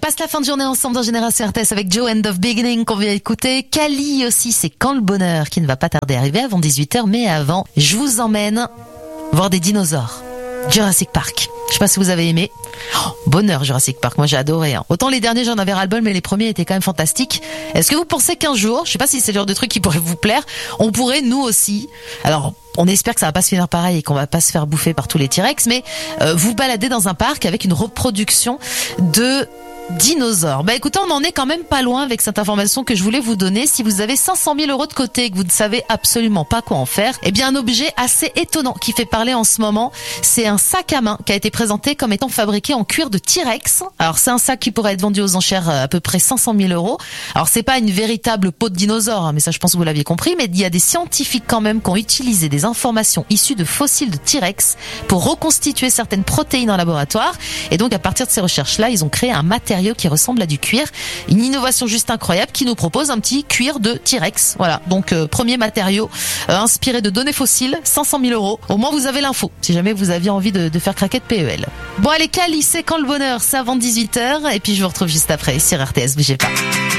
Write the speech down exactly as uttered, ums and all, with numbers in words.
passe la fin de journée ensemble dans Génération R T S avec Joe End of Beginning qu'on vient écouter. Kali aussi, c'est Quand le bonheur qui ne va pas tarder à arriver avant dix-huit heures. Mais avant, je vous emmène voir des dinosaures. Jurassic Park. Je sais pas si vous avez aimé. Oh, bonheur Jurassic Park, moi j'ai adoré. Hein. Autant les derniers j'en avais ras-le-bol, mais les premiers étaient quand même fantastiques. Est-ce que vous pensez qu'un jour, je sais pas si c'est le genre de truc qui pourrait vous plaire, on pourrait nous aussi, alors on espère que ça va pas se finir pareil et qu'on va pas se faire bouffer par tous les T-Rex, mais euh, vous balader dans un parc avec une reproduction de dinosaures. Bah écoutez, on en est quand même pas loin avec cette information que je voulais vous donner. Si vous avez cinq cent mille euros de côté et que vous ne savez absolument pas quoi en faire, eh bien un objet assez étonnant qui fait parler en ce moment, c'est un sac à main qui a été présenté comme étant fabriqué en cuir de T-Rex. Alors c'est un sac qui pourrait être vendu aux enchères à peu près cinq cent mille euros. Alors c'est pas une véritable peau de dinosaure, hein, mais ça je pense que vous l'aviez compris, mais il y a des scientifiques quand même qui ont utilisé des informations issues de fossiles de T-Rex pour reconstituer certaines protéines en laboratoire. Et donc à partir de ces recherches-là, ils ont créé un matériau qui ressemble à du cuir. Une innovation juste incroyable qui nous propose un petit cuir de T-Rex. Voilà, donc euh, premier matériau euh, inspiré de données fossiles, cinq cent mille euros. Au moins vous avez l'info, si jamais vous aviez envie de, de faire craquer de P E L. Bon allez, Kali, c'est Quand le bonheur, c'est avant dix-huit heures. Et puis je vous retrouve juste après sur R T S, bougez pas.